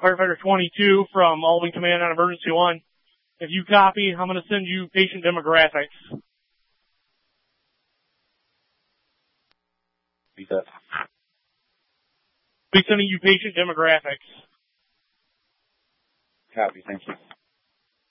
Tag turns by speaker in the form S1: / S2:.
S1: Firefighter 22 from Albany Command on Emergency 1. If you copy, I'm going to send you patient demographics.
S2: Repeat that.
S1: Be sending you patient demographics.
S2: Copy, thank you.